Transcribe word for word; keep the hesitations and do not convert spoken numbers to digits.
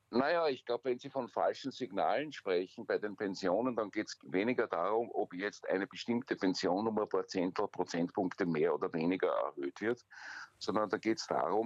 Naja, ich glaube, wenn Sie von falschen Signalen sprechen bei den Pensionen, dann geht es weniger darum, ob jetzt eine bestimmte Pension um ein paar Zehntel Prozentpunkte mehr oder weniger erhöht wird, sondern da geht es darum,